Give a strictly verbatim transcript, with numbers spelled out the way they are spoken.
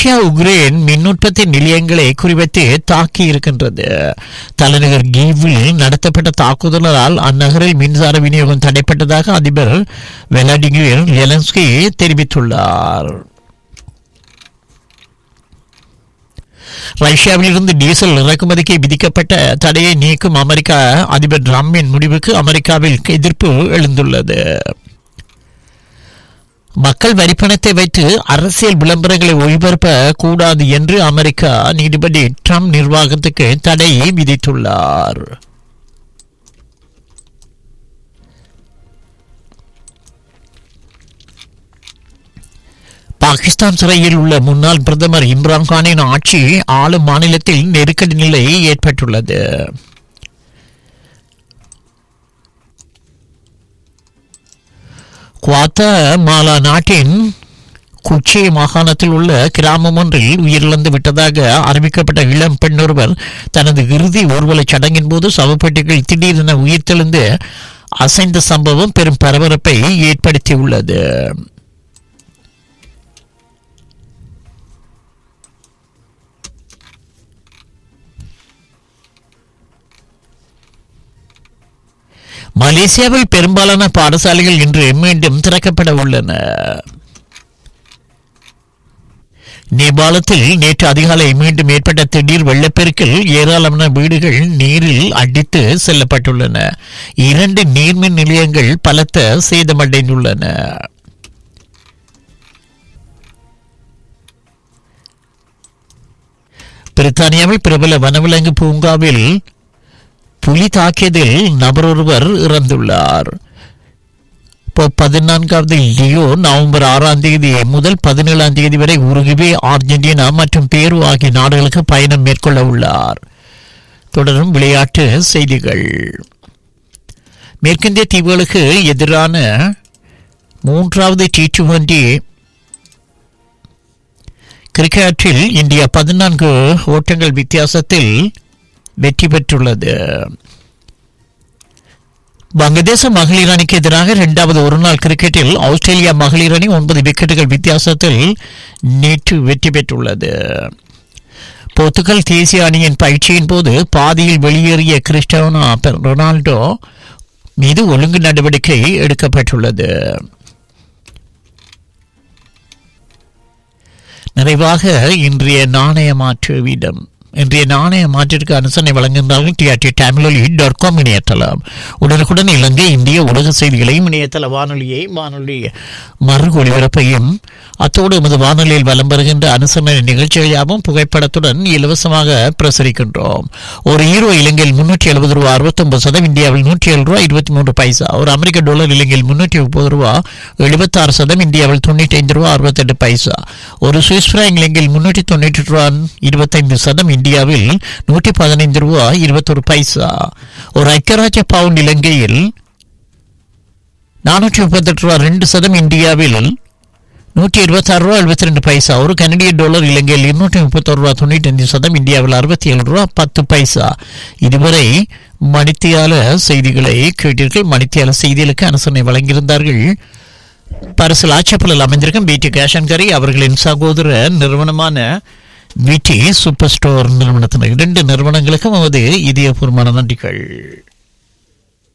Russia Ukraine மின் உற்பத்தி நிலையங்களை குறிவைத்து தாக்கி இருக்கின்றது. தலைநகர் கீவில் நடத்தப்பட்ட தாக்குதலால் அந்நகரில் மின்சார விநியோகம் தடைப்பட்டதாக அதிபர் விளாடிமிர் ஜெலன்ஸ்கி தெரிவித்துள்ளார். ரஷ்யாவிலிருந்து டீசல் இறக்குமதிக்கு விதிக்கப்பட்ட தடையை நீக்கும் அமெரிக்க அதிபர் டிரம்பின் முடிவுக்கு அமெரிக்காவில் எதிர்ப்பு எழுந்துள்ளது. மக்கள் வரிப்பணத்தை வைத்து அரசியல் விளம்பரங்களை ஒளிபரப்ப கூடாது என்று அமெரிக்கா நீதிபதி ட்ரம்ப் நிர்வாகத்துக்கு தடையை விதித்துள்ளார். பாகிஸ்தான் சிறையில் உள்ள முன்னாள் பிரதமர் இம்ரான்கானின் ஆட்சி ஆளும் மாநிலத்தில் நெருக்கடி நிலை ஏற்பட்டுள்ளது. குவாத்தமாலா நாட்டின் குச்சி மாகாணத்தில் உள்ள கிராமம் ஒன்றில் உயிரிழந்து விட்டதாக அறிவிக்கப்பட்ட இளம் பெண் ஒருவர் தனது இறுதி ஊர்வல சடங்கின் போது சவப்பெட்டிகள் திடீரென உயிர்த்தெழுந்து அசைந்த சம்பவம் பெரும் பரபரப்பை ஏற்படுத்தியுள்ளது. மலேசியாவில் பெரும்பாலான பாடசாலைகள் இன்று மீண்டும் திறக்கப்பட உள்ளன. நேபாளத்தில் நேற்று அதிகாலை மீண்டும் ஏற்பட்ட திடீர் வெள்ளப்பெருக்கில் ஏராளமான வீடுகள் நீரில் அடித்து செல்லப்பட்டுள்ளன. இரண்டு நீர்மின் நிலையங்கள் பலத்த சேதமடைந்துள்ளன. பிரித்தானியாவில் பிரபல வனவிலங்கு பூங்காவில் புலி தாக்கியதில் நபரொருவர் இறந்துள்ளார். பதினான்காவது லியோ நவம்பர் ஆறாம் தேதி முதல் பதினேழாம் தேதி வரை உருகுவே, அர்ஜென்டினா மற்றும் பேரு ஆகிய நாடுகளுக்கு பயணம் மேற்கொள்ள உள்ளார். தொடரும் விளையாட்டு செய்திகள். மேற்கிந்திய தீவுகளுக்கு எதிரான மூன்றாவது டி டுவெண்டி கிரிக்கெட்டில் இந்தியா பதினான்கு ஓட்டங்கள் வித்தியாசத்தில் வெற்றி பெற்றுள்ளது. வங்கதேச மகளிர் அணிக்கு எதிராக இரண்டாவது ஒருநாள் கிரிக்கெட்டில் ஆஸ்திரேலியா மகளிர் அணி ஒன்பது விக்கெட்டுகள் வித்தியாசத்தில் நேற்று வெற்றி பெற்றுள்ளது. போர்த்துகல் தேசிய அணியின் பயிற்சியின் போது பாதியில் வெளியேறிய கிறிஸ்டியானோ ரொனால்டோ மீது ஒழுங்கு நடவடிக்கை எடுக்கப்பட்டுள்ளது. நிறைவாக இன்றைய நாணய மாற்று வீதம். இன்றைய நாணய மாற்றிற்கு அனுசரணை வழங்குகின்றார்கள் டிஆர்டி தமிழொலி டாட் காம் இணையதளம். உடனுக்குடன் இலங்கை இந்திய உலக செய்திகளையும் இணையதள வானொலியை வானொலி மறு ஒளிபரப்பையும் அத்தோடு எமது வானொலியில் வலம் வருகின்ற அனுசரணை நிகழ்ச்சிகளையாகவும் புகைப்படத்துடன் இலவசமாக பிரசரிக்கின்றோம். ஒரு ஹீரோ இலங்கையில் முன்னூற்றி எழுபது ரூபா அறுபத்தி ஒன்பது சதம், இந்தியாவில் நூற்றி ஏழு ரூபா இருபத்தி மூன்று பைசா. ஒரு அமெரிக்க டாலர் இலங்கையில் முன்னூற்றி முப்பது ரூபா எழுபத்தி ஆறு சதம், இந்தியாவில் தொண்ணூற்றி ஐந்து ரூபா அறுபத்தி எட்டு பைசா. ஒரு சுவிஸ் பிராங்க் இலங்கையில் முன்னூற்றி தொண்ணூற்றி ரூபா இருபத்தைந்து சதம், இந்தியாவில் நூற்றி பதினைந்து ரூபா இருபத்தொரு பைசா. ஒரு ஐக்கியராஜ்ய பவுண்ட் இலங்கையில் நானூற்றி முப்பத்தி எட்டு ரூபா ரெண்டு சதம், இந்தியாவில் நூற்றி இருபத்தி ஆறு ரூபா எழுபத்தி ரெண்டு பைசா. ஒரு கனடிய டாலர் இலங்கையில் இருநூற்றி முப்பத்தி ஒரு ரூபா தொண்ணூற்றி அஞ்சு சதம், இந்தியாவில் அறுபத்தி ஏழு ரூபா பத்து பைசா. இதுவரை மணித்தியால செய்திகளை கேட்டீர்கள். மணித்தியால செய்திகளுக்கு அனுசரணை வழங்கியிருந்தார்கள் பரிசல் ஆட்சப்பலில் அமைந்திருக்கும் பிடி கேஷன் கரி அவர்களின் சகோதர நிறுவனமான பிடி சூப்பர் ஸ்டோர் நிறுவனத்தினர். இரண்டு நிறுவனங்களுக்கும் நமது இதயபூர்வமான நன்றிகள்.